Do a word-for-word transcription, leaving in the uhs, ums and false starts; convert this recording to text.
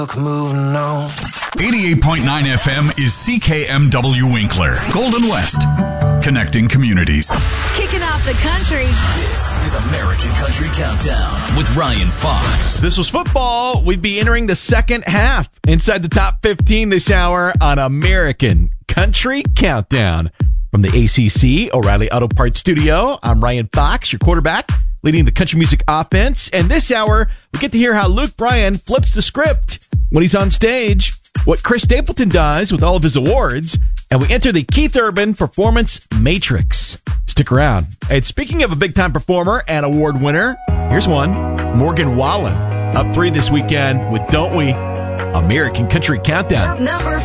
Moving on. eighty-eight point nine F M is C K M W Winkler, Golden West, connecting communities. Kicking off the country. This is American Country Countdown with Ryan Fox. This was football. We'd be entering the second half inside the top fifteen this hour on American Country Countdown. From the A C C O'Reilly Auto Parts Studio, I'm Ryan Fox, your quarterback, leading the country music offense. And this hour, we get to hear how Luke Bryan flips the script when he's on stage, what Chris Stapleton does with all of his awards, and we enter the Keith Urban Performance Matrix. Stick around. And speaking of a big-time performer and award winner, here's one, Morgan Wallen, up three this weekend with Don't We? American Country Countdown. Number